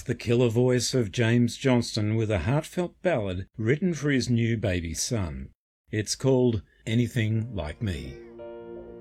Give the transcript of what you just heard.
That's the killer voice of James Johnston with a heartfelt ballad written for his new baby son. It's called Anything Like Me.